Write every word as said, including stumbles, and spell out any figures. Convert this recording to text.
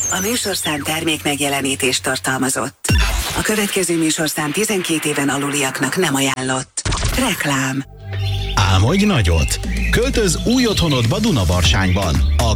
A műsorszám termék megjelenítést tartalmazott. A következő műsorszám tizenkét éven aluliaknak nem ajánlott. Reklám. Álmodj nagyot! Költöz új otthonodba Dunabarsányban. A